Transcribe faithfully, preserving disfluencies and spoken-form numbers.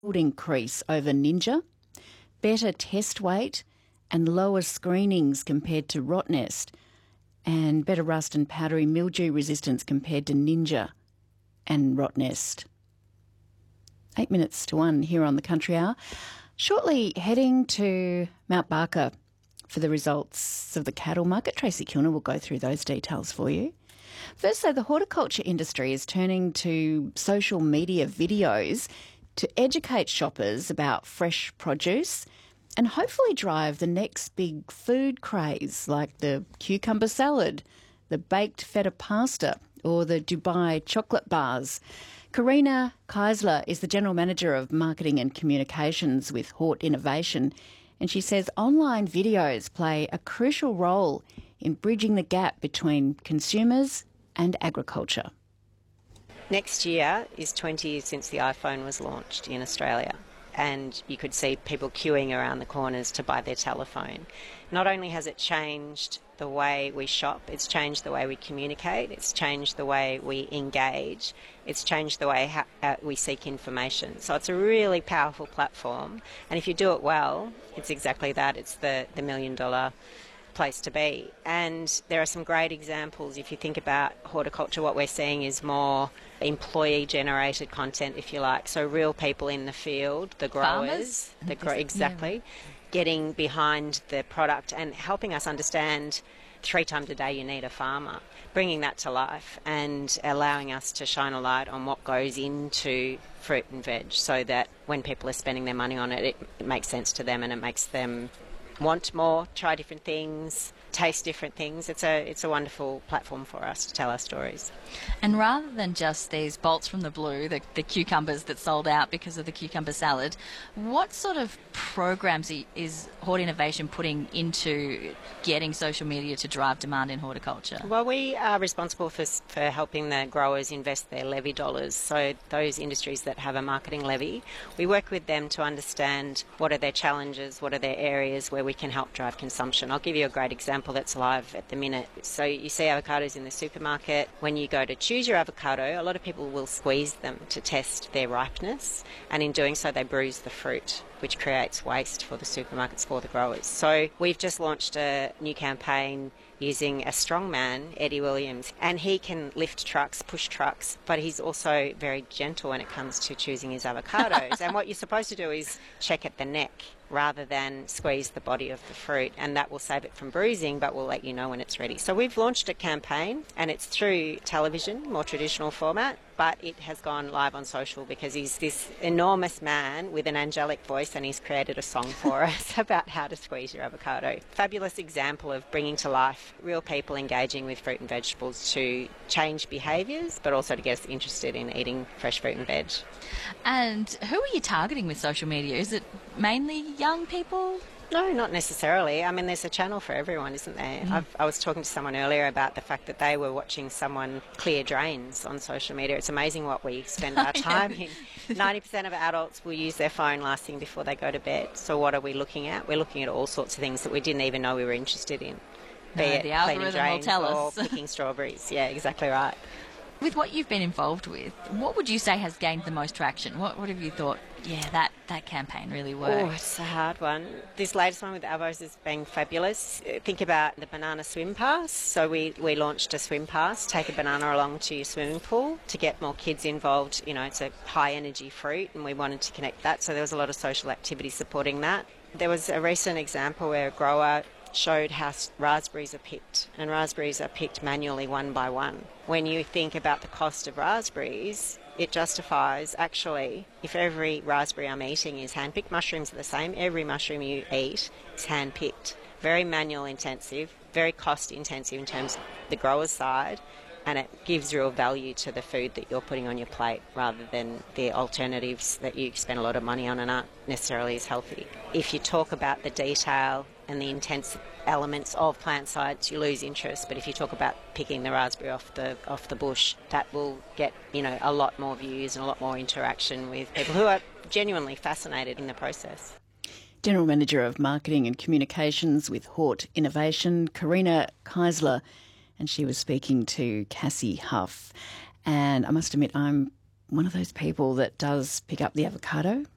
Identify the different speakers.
Speaker 1: increase over Ninja, better test weight and lower screenings compared to Rottnest, and better rust and powdery mildew resistance compared to Ninja and Rottnest. Eight minutes to one here on the Country Hour. Shortly heading to Mount Barker for the results of the cattle market. Tracy Kilner will go through those details for you. First, though, the horticulture industry is turning to social media videos to educate shoppers about fresh produce and hopefully drive the next big food craze like the cucumber salad, the baked feta pasta or the Dubai chocolate bars. Karina Keisler is the General Manager of Marketing and Communications with Hort Innovation, and she says online videos play a crucial role in bridging the gap between consumers and agriculture.
Speaker 2: Next year is twenty years since the iPhone was launched in Australia, and you could see people queuing around the corners to buy their telephone. Not only has it changed the way we shop, it's changed the way we communicate, it's changed the way we engage, it's changed the way ha- uh, we seek information. So it's a really powerful platform, and if you do it well, it's exactly that. It's the, the million dollar place to be. And there are some great examples. If you think about horticulture, what we're seeing is more employee generated content, if you like. So real people in the field, the growers, the gro- exactly, yeah. getting behind the product and helping us understand three times a day you need a farmer, bringing that to life and allowing us to shine a light on what goes into fruit and veg so that when people are spending their money on it, it, it makes sense to them and it makes them want more, try different things, taste different things. It's a it's a wonderful platform for us to tell our stories.
Speaker 3: And rather than just these bolts from the blue, the, the cucumbers that sold out because of the cucumber salad, what sort of programs is Hort Innovation putting into getting social media to drive demand in horticulture?
Speaker 2: Well, we are responsible for, for helping the growers invest their levy dollars. So those industries that have a marketing levy, we work with them to understand what are their challenges, what are their areas where we can help drive consumption. I'll give you a great example that's live at the minute. So you see avocados in the supermarket. When you go to choose your avocado, a lot of people will squeeze them to test their ripeness, and in doing so they bruise the fruit, which creates waste for the supermarkets, for the growers. So we've just launched a new campaign using a strongman, Eddie Williams, and he can lift trucks, push trucks, but he's also very gentle when it comes to choosing his avocados. And what you're supposed to do is check at the neck rather than squeeze the body of the fruit, and that will save it from bruising but will let you know when it's ready. So we've launched a campaign, and it's through television, more traditional format, but it has gone live on social because he's this enormous man with an angelic voice, and he's created a song for us about how to squeeze your avocado. Fabulous example of bringing to life real people engaging with fruit and vegetables to change behaviours, but also to get us interested in eating fresh fruit and veg.
Speaker 3: And who are you targeting with social media? Is it mainly young people?
Speaker 2: No, not necessarily. I mean, there's a channel for everyone, isn't there? Mm. I've, I was talking to someone earlier about the fact that they were watching someone clear drains on social media. It's amazing what we spend our time in. ninety percent of adults will use their phone last thing before they go to bed. So what are we looking at? We're looking at all sorts of things that we didn't even know we were interested in.
Speaker 3: No,
Speaker 2: Be it
Speaker 3: the algorithm
Speaker 2: cleaning
Speaker 3: will
Speaker 2: drains
Speaker 3: tell
Speaker 2: or
Speaker 3: us.
Speaker 2: picking strawberries. Yeah, exactly right.
Speaker 3: With what you've been involved with, what would you say has gained the most traction? What, what have you thought, yeah, that, that campaign really worked?
Speaker 2: Oh, it's a hard one. This latest one with avos is being fabulous. Think about the banana swim pass. So we, we launched a swim pass, take a banana along to your swimming pool to get more kids involved. You know, it's a high energy fruit and we wanted to connect that. So there was a lot of social activity supporting that. There was a recent example where a grower showed how raspberries are picked, and raspberries are picked manually one by one. When you think about the cost of raspberries, it justifies actually if every raspberry I'm eating is hand-picked. Mushrooms are the same. Every mushroom you eat is hand-picked. Very manual intensive, very cost intensive in terms of the grower's side, and it gives real value to the food that you're putting on your plate rather than the alternatives that you spend a lot of money on and aren't necessarily as healthy. If you talk about the detail and the intense elements of plant science, you lose interest. But if you talk about picking the raspberry off the off the bush, that will get, you know, a lot more views and a lot more interaction with people who are genuinely fascinated in the process.
Speaker 1: General Manager of Marketing and Communications with Hort Innovation, Karina Keisler, and she was speaking to Cassie Huff. And I must admit, I'm one of those people that does pick up the avocado